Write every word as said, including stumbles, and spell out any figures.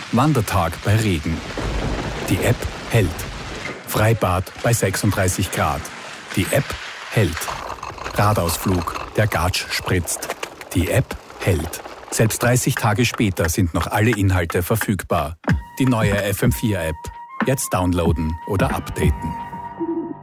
Wandertag bei Regen. Die App hält. Freibad bei sechsunddreißig Grad. Die App hält. Radausflug, der Gatsch spritzt. Die App hält. Selbst dreißig Tage später sind noch alle Inhalte verfügbar. Die neue F M vier App. Jetzt downloaden oder updaten.